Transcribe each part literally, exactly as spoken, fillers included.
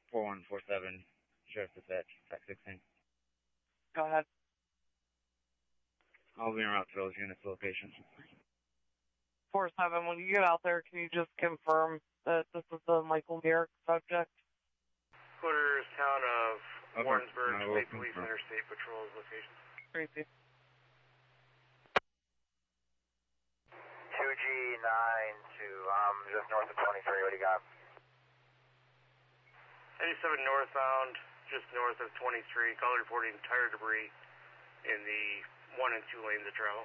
four one four seven, Sheriff's Dispatch, Fact sixteen. Go ahead. I'll be en route to those units' locations. four seven, when you get out there, can you just confirm that this is the Michael Garrick subject? Quarters, town of Okay. Warrensburg, I will State Police confirm. Interstate Patrol's location. Tracy. two G nine two, um, just north of twenty-three, what do you got? eighty-seven northbound, just north of twenty-three, call reporting tire debris in the one and two lanes of travel.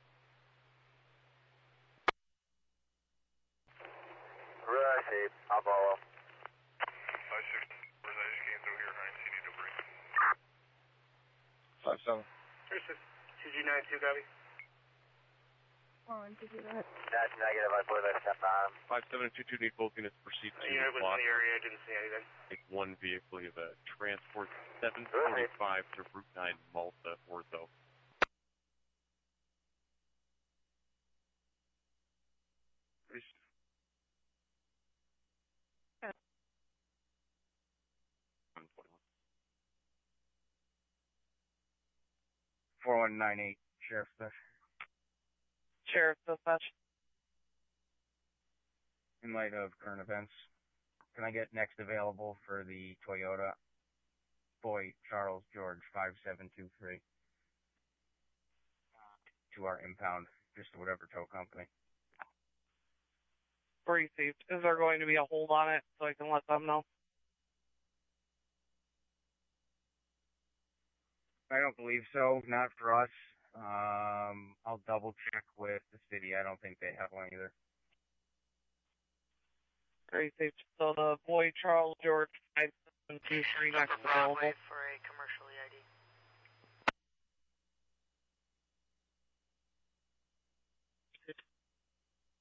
Right, I'll follow. five six, I just came through here, nine C D debris. five seven. two G nine two, copy. four one two two, go ahead. That's negative, I believe I stepped on him. five seven two two, need both units proceed to The unit was in block. the area, I didn't see anything. Take one vehicle, you have a transport seven forty-five to Route nine Malta, Ortho. four one nine eight, Sheriff's Dispatch. Sheriff's Dispatch. In light of current events, can I get next available for the Toyota Boy Charles George five seven two three to our impound, just to whatever tow company? Received. Is there going to be a hold on it so I can let them know? I don't believe so, not for us. Um, I'll double check with the city. I don't think they have one either. Received. So the Boy Charles George five seven two three next available. For